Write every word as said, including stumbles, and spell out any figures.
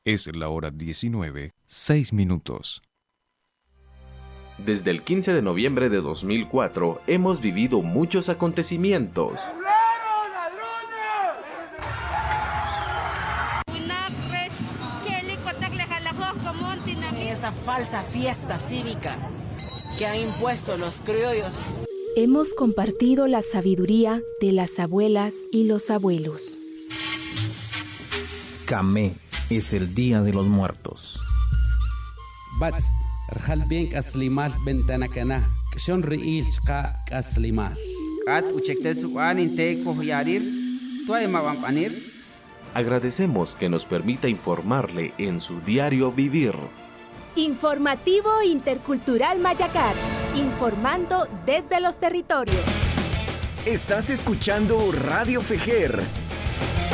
Es la hora diecinueve, seis minutos. Desde el quince de noviembre de dos mil cuatro hemos vivido muchos acontecimientos. Esa falsa fiesta cívica que han impuesto los criollos. Hemos compartido la sabiduría de las abuelas y los abuelos. Camé es el Día de los Muertos. Bats, rjal bien kaslimal bentanakana, kshon riil chqa kaslimal. Kat uchektesu anin te yarir, tuay mabampanir. Agradecemos que nos permita informarle en su diario vivir. Informativo Intercultural Mayacar, informando desde los territorios. Estás escuchando Radio Fejer.